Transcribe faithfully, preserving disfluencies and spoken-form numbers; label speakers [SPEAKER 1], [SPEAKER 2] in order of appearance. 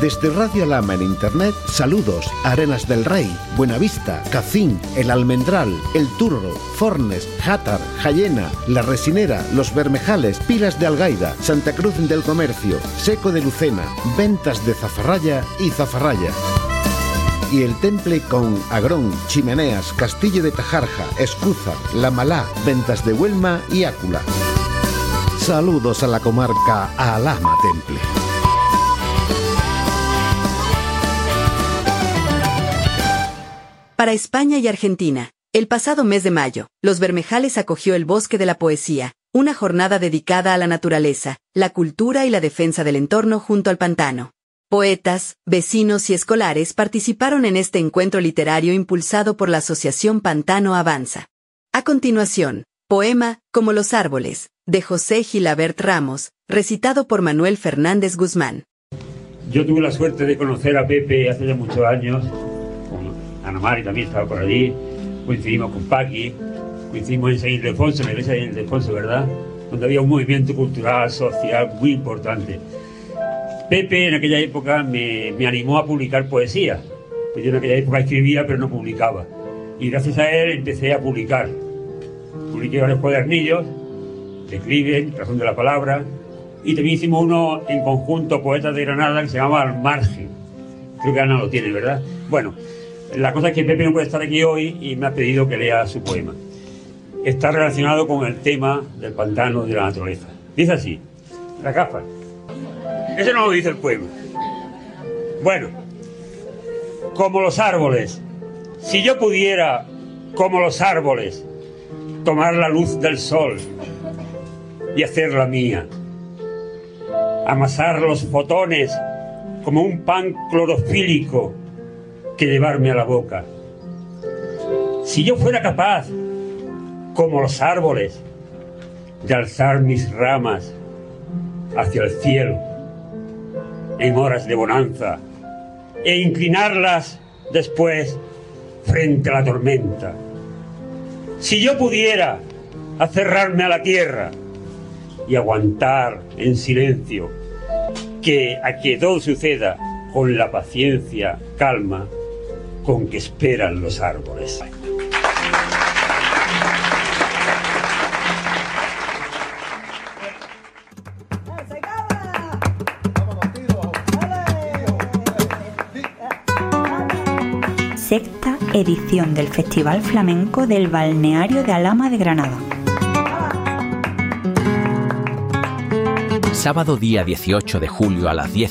[SPEAKER 1] Desde Radio Alhama en Internet, saludos a Arenas del Rey, Buenavista, Cacín, El Almendral, El Turro, Fornes, Játar, Jayena, La Resinera, Los Bermejales, Pilas de Algaida, Santa Cruz del Comercio, Seco de Lucena, Ventas de Zafarraya y Zafarraya. Y el Temple con Agrón, Chimeneas, Castillo de Tajarja, Escúzar, La Malá, Ventas de Huelma y Ácula. Saludos a la comarca Alhama Temple.
[SPEAKER 2] Para España y Argentina, el pasado mes de mayo, Los Bermejales acogió el Bosque de la Poesía, una jornada dedicada a la naturaleza, la cultura y la defensa del entorno junto al pantano. Poetas, vecinos y escolares participaron en este encuentro literario impulsado por la Asociación Pantano Avanza. A continuación, poema Como los árboles, de José Gilabert Ramos, recitado por Manuel Fernández Guzmán.
[SPEAKER 3] Yo tuve la suerte de conocer a Pepe hace ya muchos años. Ana Mari también estaba por allí, coincidimos con Paqui, coincidimos en San Ildefonso, en la iglesia de San Ildefonso, ¿verdad? Donde había un movimiento cultural, social muy importante. Pepe en aquella época me, me animó a publicar poesía. Yo en aquella época escribía pero no publicaba. Y gracias a él empecé a publicar. Publiqué varios cuadernillos, Declive, Razón de la Palabra, y también hicimos uno en conjunto, Poetas de Granada, que se llamaba Al Margen. Creo que Ana lo tiene, ¿verdad? Bueno. La cosa es que Pepe no puede estar aquí hoy y me ha pedido que lea su poema. Está relacionado con el tema del pantano de la naturaleza. Dice así, la gafa. Eso no lo dice el poema. Bueno, como los árboles, si yo pudiera, como los árboles, tomar la luz del sol y hacerla mía, amasar los fotones como un pan clorofílico que llevarme a la boca. Si yo fuera capaz, como los árboles, de alzar mis ramas hacia el cielo en horas de bonanza e inclinarlas después frente a la tormenta. Si yo pudiera aferrarme a la tierra y aguantar en silencio que a que todo suceda con la paciencia, calma con que esperan los árboles.
[SPEAKER 4] Sexta edición del Festival Flamenco del Balneario de Alhama de Granada.
[SPEAKER 5] Sábado día dieciocho de julio a las diez